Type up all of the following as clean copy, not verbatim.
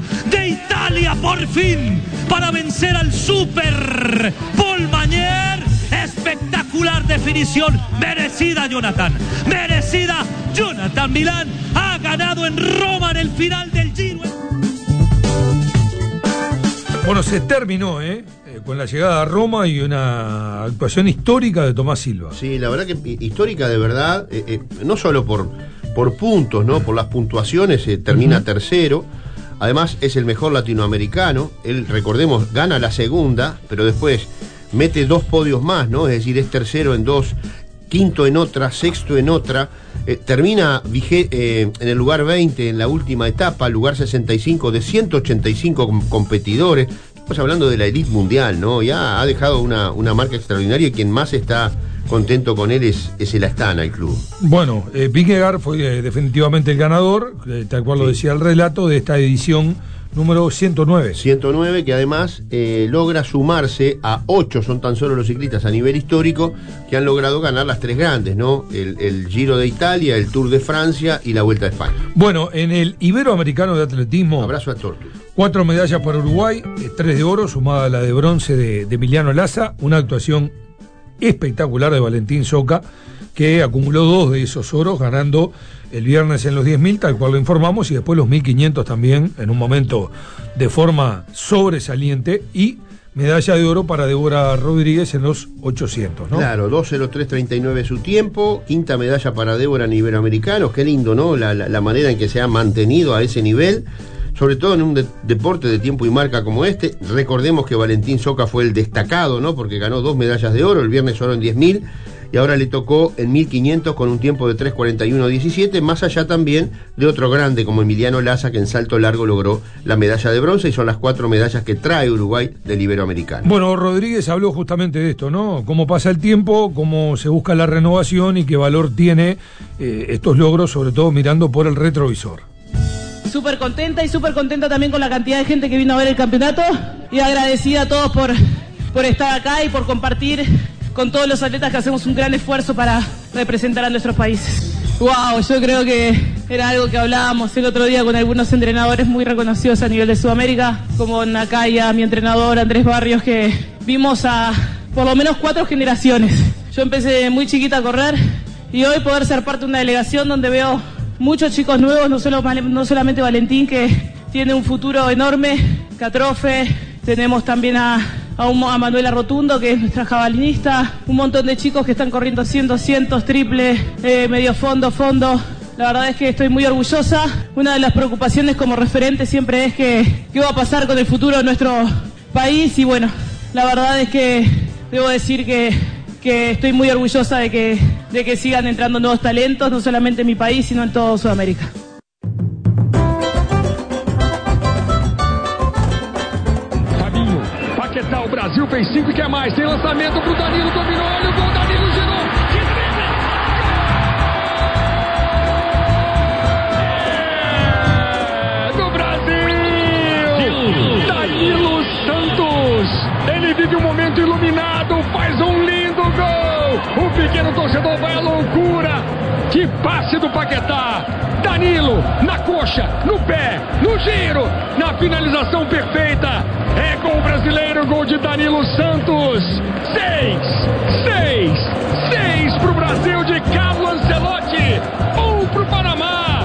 de Italia por fin para vencer al Super Paul Mañer. Espectacular definición, merecida Jonathan, merecida. Jonathan Milán ha ganado en Roma en el final del Giro. Bueno, se terminó, con la llegada a Roma y una actuación histórica de Tomás Silva. Sí, la verdad que histórica de verdad, no solo por puntos, ¿no? Por las puntuaciones, termina tercero. Además es el mejor latinoamericano. Él, recordemos, gana la segunda, pero después mete 2 podios más, ¿no? Es decir, es tercero en 2, quinto en otra, sexto en otra. Termina en el lugar 20 en la última etapa, lugar 65 de 185 competidores. Estamos hablando de la elite mundial, ¿no? Ya ha dejado una marca extraordinaria y quien más está contento con él es el Astana, el club. Bueno, Vingegaard fue definitivamente el ganador, tal cual lo decía el relato, de esta edición número 109. 109, que además logra sumarse a 8, son tan solo los ciclistas a nivel histórico, que han logrado ganar las 3 grandes, ¿no? El Giro de Italia, el Tour de Francia y la Vuelta a España. Bueno, en el Iberoamericano de Atletismo... Abrazo a Tortu. 4 medallas para Uruguay, 3 de oro, sumada a la de bronce de Emiliano Laza, una actuación espectacular de Valentín Soca, que acumuló 2 de esos oros, ganando el viernes en los 10.000, tal cual lo informamos, y después los 1.500 también, en un momento de forma sobresaliente, y medalla de oro para Débora Rodríguez en los 800, ¿no? Claro, 2:03:39 su tiempo, quinta medalla para Débora en Iberoamericanos. Qué lindo, ¿no? La manera en que se ha mantenido a ese nivel, sobre todo en un deporte de tiempo y marca como este. Recordemos que Valentín Soca fue el destacado, ¿no? Porque ganó 2 medallas de oro, el viernes oro en 10.000, y ahora le tocó en 1.500 con un tiempo de 3:41:17, más allá también de otro grande como Emiliano Laza, que en salto largo logró la medalla de bronce, y son las 4 medallas que trae Uruguay del Iberoamericano. Bueno, Rodríguez habló justamente de esto, ¿no? Cómo pasa el tiempo, cómo se busca la renovación y qué valor tiene estos logros, sobre todo mirando por el retrovisor. Súper contenta y súper contenta también con la cantidad de gente que vino a ver el campeonato, y agradecida a todos por estar acá y por compartir con todos los atletas que hacemos un gran esfuerzo para representar a nuestros países. Wow, yo creo que era algo que hablábamos el otro día con algunos entrenadores muy reconocidos a nivel de Sudamérica, como Nakaya, mi entrenador Andrés Barrios, que vimos a por lo menos 4 generaciones. Yo empecé muy chiquita a correr, y hoy poder ser parte de una delegación donde veo muchos chicos nuevos, no solamente Valentín, que tiene un futuro enorme, Catrofe, tenemos también a Manuela Rotundo, que es nuestra jabalinista, un montón de chicos que están corriendo 100, 200, triple, medio fondo. La verdad es que estoy muy orgullosa. Una de las preocupaciones como referente siempre es qué va a pasar con el futuro de nuestro país, y bueno, la verdad es que debo decir que estoy muy orgullosa de que sigan entrando nuevos talentos, no solamente en mi país, sino en toda Sudamérica. Fabinho, Paquetá, o Brasil fez 5 e quer mais, tem lançamento pro Danilo, dominou, olha o gol, Danilo girou, do Brasil, Danilo Santos, ele vive um momento iluminado, faz um lindo gol, o pequeno torcedor vai à loucura, que passe do Paquetá, Danilo, na coxa, no pé, no giro, na finalização perfeita, é gol brasileiro, gol de Danilo Santos, 6 pro Brasil de Carlo Ancelotti, 1 pro Panamá.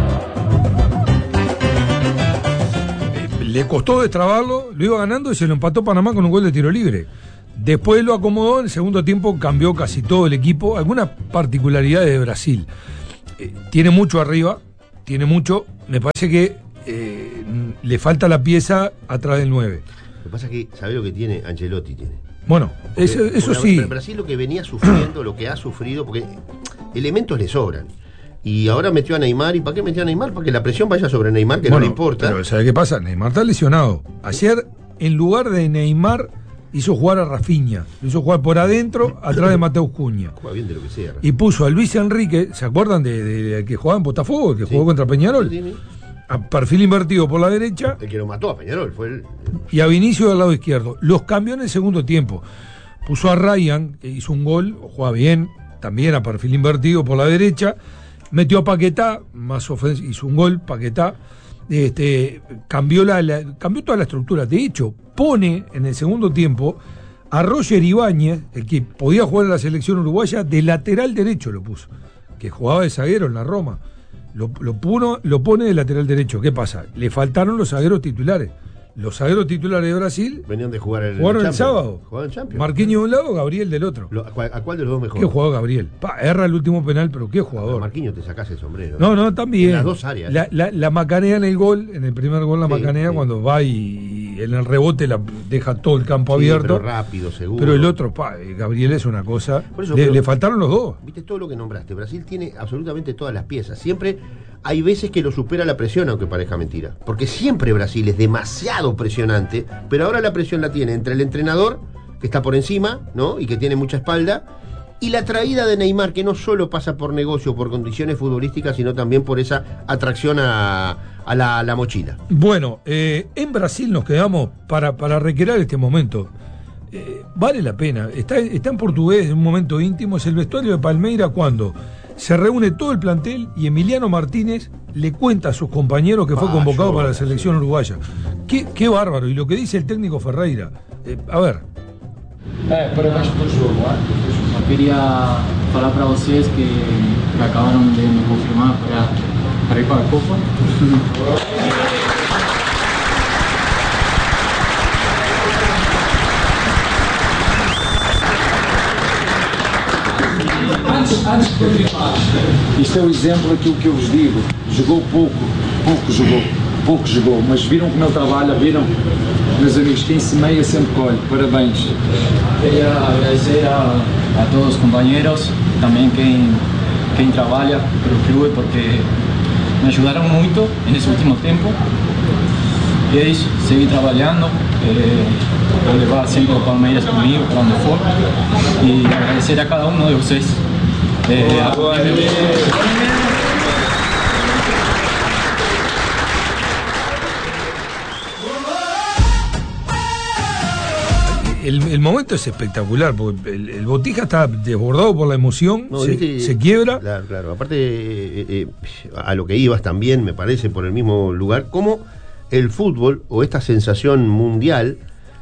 Le costó destrabarlo, lo iba ganando y se lo empató Panamá con un gol de tiro libre. Después lo acomodó, en el segundo tiempo cambió casi todo el equipo. Algunas particularidades de Brasil. Tiene mucho arriba, tiene mucho. Me parece que le falta la pieza atrás del 9. Lo que pasa es que, ¿sabés lo que tiene? Ancelotti tiene. Bueno, eso sí. Brasil lo que venía sufriendo, lo que ha sufrido, porque elementos le sobran. Y ahora metió a Neymar. ¿Y para qué metió a Neymar? Para que la presión vaya sobre Neymar, que no le importa. Pero ¿sabe qué pasa? Neymar está lesionado. Ayer, en lugar de Neymar, hizo jugar a Rafinha. Lo hizo jugar por adentro, atrás de Mateus Cunha. Juega bien de lo que sea. Y puso a Luis Enrique, ¿se acuerdan de que jugaba en Botafogo, el que jugó contra Peñarol? Sí. A perfil invertido por la derecha. El que lo mató a Peñarol fue el... Y a Vinicio del lado izquierdo. Los cambió en el segundo tiempo. Puso a Ryan, que hizo un gol, juega bien, también a perfil invertido por la derecha. Metió a Paquetá, más ofensivo, hizo un gol, Paquetá. cambió toda la estructura. De hecho, pone en el segundo tiempo a Roger Ibáñez, el que podía jugar en la selección uruguaya, de lateral derecho lo puso, que jugaba de zaguero en la Roma. Lo pone de lateral derecho. ¿Qué pasa? Le faltaron los zagueros titulares. Los zagueros titulares de Brasil venían de jugaron el sábado. Jugaron en Champions. Marquinhos de un lado, Gabriel del otro. ¿A cuál de los dos mejor? ¿Qué jugador Gabriel? Erra el último penal, pero qué jugador. Marquinhos te sacás el sombrero. No, también. En las dos áreas. La macanea en el gol, en el primer gol la macanea, sí. Cuando va y en el rebote deja todo el campo abierto. Pero rápido, seguro. Pero el otro, Gabriel es una cosa. Por eso, le faltaron los dos. Viste todo lo que nombraste. Brasil tiene absolutamente todas las piezas. Siempre hay veces que lo supera la presión, aunque parezca mentira. Porque siempre Brasil es demasiado presionante, pero ahora la presión la tiene entre el entrenador, que está por encima, ¿no? Y que tiene mucha espalda, y la traída de Neymar, que no solo pasa por negocio, por condiciones futbolísticas, sino también por esa atracción a la mochila. Bueno, en Brasil nos quedamos para recrear este momento. Vale la pena. Está en portugués, en un momento íntimo. Es el vestuario de Palmeiras cuando se reúne todo el plantel y Emiliano Martínez le cuenta a sus compañeros que fue convocado para la selección uruguaya. Qué bárbaro. Y lo que dice el técnico Ferreira. A ver. Parabéns pelo jogo, né? Eu queria falar para vocês que acabaram de me confirmar para ir para a Copa. Antes de continuar, isto é o exemplo daquilo que eu vos digo. Jogou pouco jogou, mas viram como ele trabalha, viram? Meus amigos, quem semeia sempre colhe. Parabéns. Queria agradecer a todos os companheiros, também quem trabalha pelo clube, porque me ajudaram muito nesse último tempo. E é isso, seguir trabalhando, vou levar sempre o Palmeiras comigo, para onde for, e agradecer a cada um de vocês. El momento es espectacular, porque el Botija está desbordado por la emoción, se quiebra. Claro. Aparte, a lo que ibas también, me parece, por el mismo lugar, como el fútbol o esta sensación mundial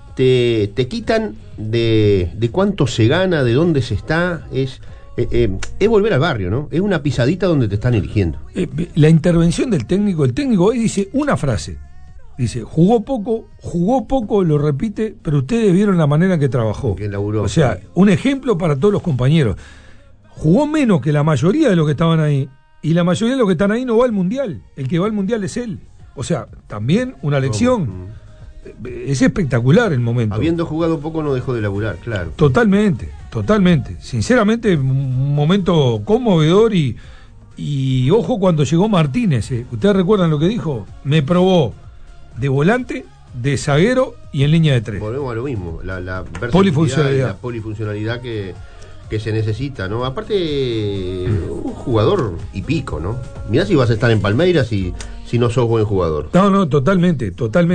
te quitan de cuánto se gana, de dónde se está, es volver al barrio, ¿no? Es una pisadita donde te están eligiendo. La intervención del técnico, el técnico hoy dice una frase. Dice, jugó poco, lo repite, pero ustedes vieron la manera en que trabajó. Que laburó, o sea, un ejemplo para todos los compañeros. Jugó menos que la mayoría de los que estaban ahí, y la mayoría de los que están ahí no va al Mundial. El que va al Mundial es él. O sea, también una lección. Es espectacular el momento. Habiendo jugado poco no dejó de laburar, claro. Totalmente. Sinceramente, un momento conmovedor y ojo cuando llegó Martínez. ¿Ustedes recuerdan lo que dijo? Me probó de volante, de zaguero y en línea de tres. Volvemos a lo mismo, la polifuncionalidad. La polifuncionalidad que se necesita, ¿no? Aparte, un jugador y pico, ¿no? Mirá si vas a estar en Palmeiras si no sos buen jugador. No, totalmente.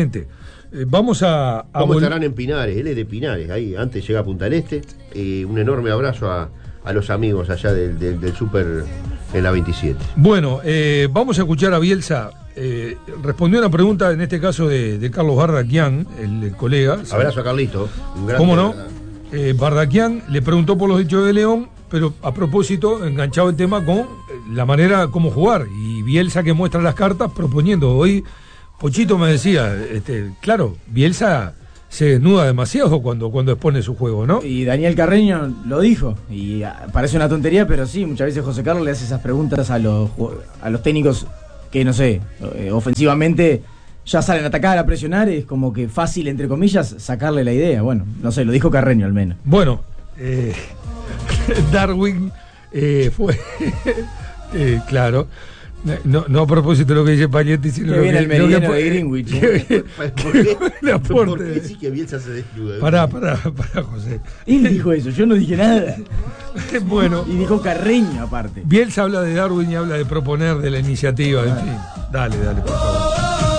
Vamos a ¿Cómo estarán en Pinares? Él es de Pinares, ahí antes llega a Punta del Este. Un enorme abrazo a los amigos allá del Super en la 27. Bueno, vamos a escuchar a Bielsa. Respondió a una pregunta, en este caso de Carlos Bardaquian, el colega. Abrazo a Carlito. ¿Cómo no? Bardaquian le preguntó por los dichos de León, pero a propósito, enganchado el tema con la manera como jugar. Y Bielsa que muestra las cartas proponiendo. Hoy Pochito me decía, claro, Bielsa se desnuda demasiado cuando expone su juego, ¿no? Y Daniel Carreño lo dijo, y parece una tontería, pero sí, muchas veces José Carlos le hace esas preguntas a los técnicos que, no sé, ofensivamente ya salen a atacar, a presionar, es como que fácil, entre comillas, sacarle la idea. Bueno, no sé, lo dijo Carreño al menos. Bueno, Darwin fue, claro, no a propósito de lo que dice Pagnetti, sino que viene el meridiano de Greenwich. ¿Por qué sí que Bielsa se desnuda? Pará, José. Él dijo eso, yo no dije nada. Bueno. Y dijo Carreño aparte. Bielsa habla de Darwin y habla de proponer, de la iniciativa, en fin. Dale, por favor.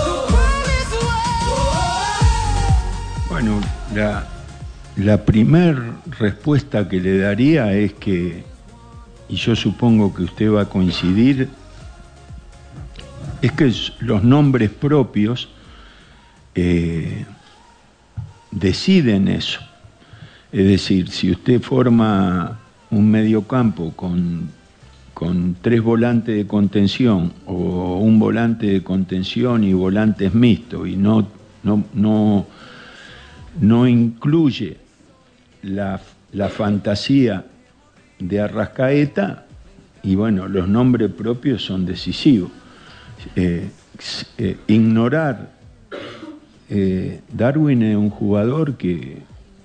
Bueno, la primer respuesta que le daría es que, y yo supongo que usted va a coincidir, es que los nombres propios deciden eso. Es decir, si usted forma un mediocampo con 3 volantes de contención o un volante de contención y volantes mixtos y no incluye la fantasía de Arrascaeta, y bueno, los nombres propios son decisivos. Ignorar Darwin es un jugador que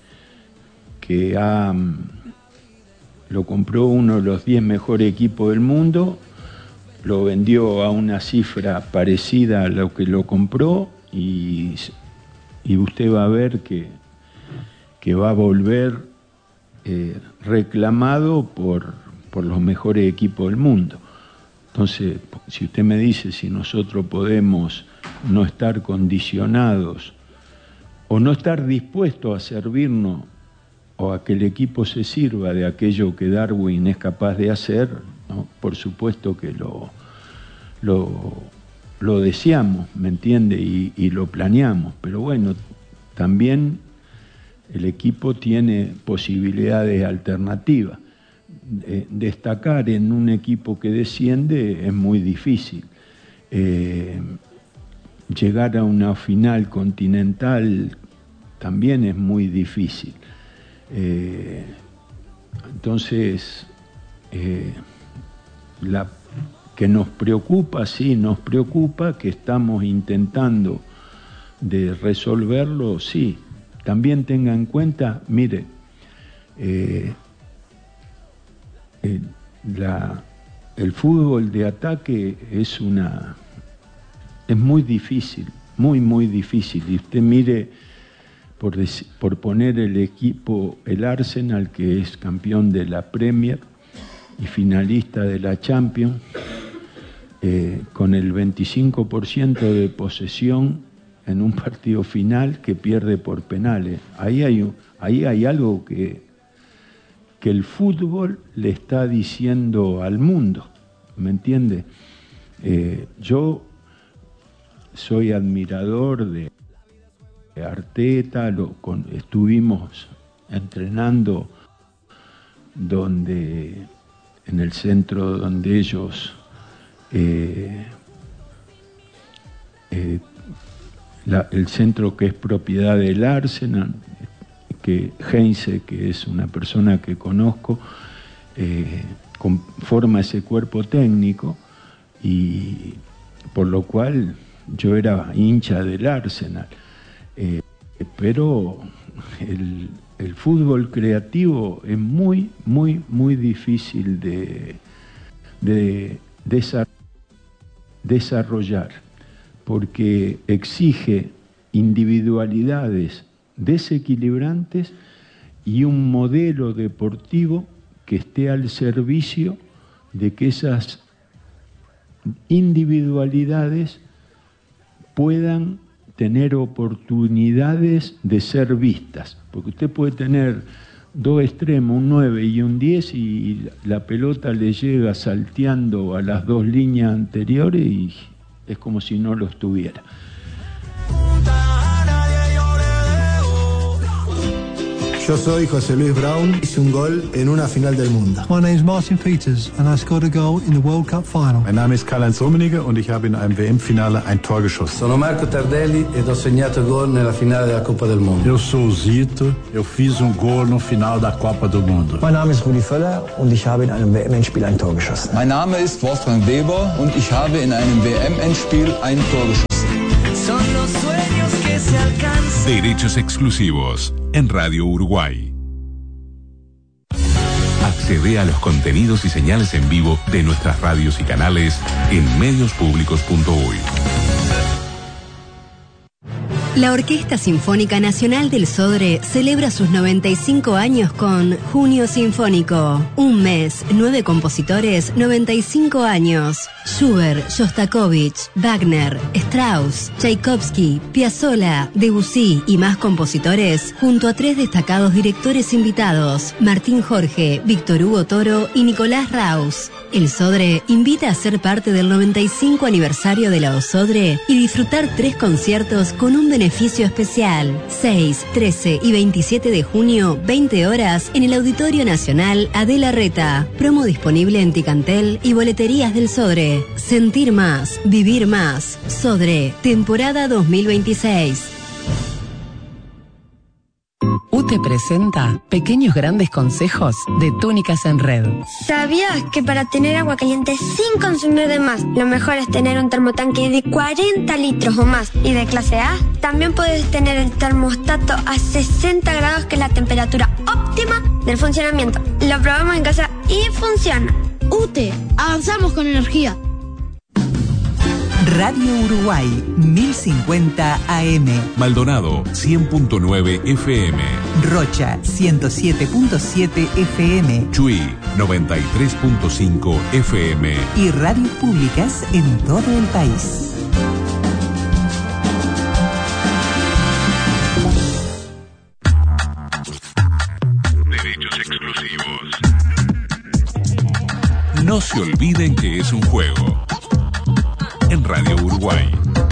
lo compró uno de los 10 mejores equipos del mundo, lo vendió a una cifra parecida a lo que lo compró, y usted va a ver que va a volver reclamado por los mejores equipos del mundo. Entonces, si usted me dice si nosotros podemos no estar condicionados o no estar dispuestos a servirnos o a que el equipo se sirva de aquello que Darwin es capaz de hacer, ¿no? Por supuesto que lo deseamos, ¿me entiende? Y lo planeamos, pero bueno, también el equipo tiene posibilidades alternativas. Destacar en un equipo que desciende es muy difícil. Llegar a una final continental también es muy difícil. Entonces, que nos preocupa, sí, nos preocupa, que estamos intentando de resolverlo, sí. También tenga en cuenta, mire, el fútbol de ataque es muy difícil, muy difícil. Y usted mire, por poner el equipo, el Arsenal, que es campeón de la Premier y finalista de la Champions, con el 25% de posesión en un partido final que pierde por penales. Ahí hay algo que el fútbol le está diciendo al mundo, ¿me entiende? Yo soy admirador de Arteta, estuvimos entrenando en el centro donde ellos el centro que es propiedad del Arsenal, que Heinze, que es una persona que conozco, forma ese cuerpo técnico, y por lo cual yo era hincha del Arsenal. Pero el fútbol creativo es muy difícil de desarrollar, porque exige individualidades desequilibrantes y un modelo deportivo que esté al servicio de que esas individualidades puedan tener oportunidades de ser vistas, porque usted puede tener 2 extremos, un 9 y un 10, y la pelota le llega salteando a las 2 líneas anteriores y es como si no lo estuviera. Yo soy José Luis Brown, hice un gol en una final del mundo. My name is Martin Peters and I scored a goal in the World Cup final. Mein Name ist Karl-Heinz Rummenigge und ich habe in einem WM-Finale ein Tor geschossen. Sono Marco Tardelli ed ho segnato gol nella finale della Coppa del Mondo. Eu sou o Zito, eu fiz gol no final da Copa do Mundo. Mein Name ist Rudi Völler und ich habe in einem WM-Endspiel ein Tor geschossen. Mein Name ist Wolfgang Weber und ich habe in einem WM-Endspiel ein Tor geschossen. Son los sueños que se alcanzan. Derechos exclusivos en Radio Uruguay. Accede a los contenidos y señales en vivo de nuestras radios y canales en mediospublicos.uy. La Orquesta Sinfónica Nacional del Sodre celebra sus 95 años con Junio Sinfónico. Un mes, 9 compositores, 95 años. Schubert, Shostakovich, Wagner, Strauss, Tchaikovsky, Piazzolla, Debussy y más compositores, junto a 3 destacados directores invitados, Martín Jorge, Víctor Hugo Toro y Nicolás Raus. El Sodre invita a ser parte del 95 aniversario de la OSODRE y disfrutar 3 conciertos con un beneficio especial. 6, 13 y 27 de junio, 20 horas, en el Auditorio Nacional Adela Reta. Promo disponible en Ticantel y boleterías del Sodre. Sentir más, vivir más. Sodre, temporada 2026. UTE presenta Pequeños Grandes Consejos de Túnicas en Red. ¿Sabías que para tener agua caliente sin consumir de más, lo mejor es tener un termotanque de 40 litros o más y de clase A? También puedes tener el termostato a 60 grados, que es la temperatura óptima del funcionamiento. Lo probamos en casa y funciona. UTE, avanzamos con energía. Radio Uruguay, 1050 AM. Maldonado, 100.9 FM. Rocha, 107.7 FM. Chuy, 93.5 FM. Y radios públicas en todo el país. Derechos exclusivos. No se olviden que es un juego. En Radio Uruguay.